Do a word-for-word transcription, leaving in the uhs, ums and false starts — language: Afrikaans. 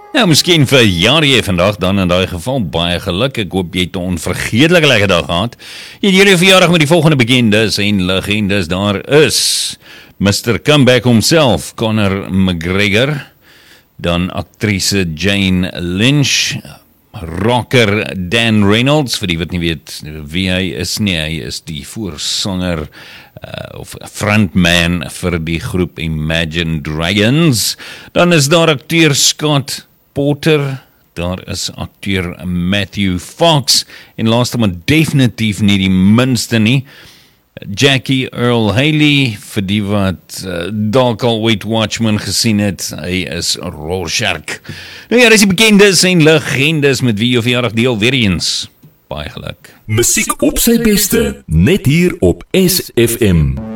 Nou, miskien verjaar jy vandag, dan in daai geval baie geluk. Ek hoop jy het 'n onvergeetlike lekker dag gehad. Jy het hierdie verjaardag met die volgende bekendes en legendes. Daar is mister Comeback homself, Conor McGregor, dan aktrise Jane Lynch, rocker Dan Reynolds, vir die wat nie weet wie hy is nie, hy is die voorsanger uh, of frontman vir die groep Imagine Dragons. Dan is daar akteur Scott Porter, daar is akteur Matthew Fox, en laaste maar definitief nie die minste nie, Jackie Earl Haley, vir die wat uh, dalk al ooit Watchmen gesien het, hy is Rorschach. Nou ja, dis die bekendes en legendes met wie jou verjaardag deel, weer eens, baie geluk. Musiek op sy beste, net hier op S F M.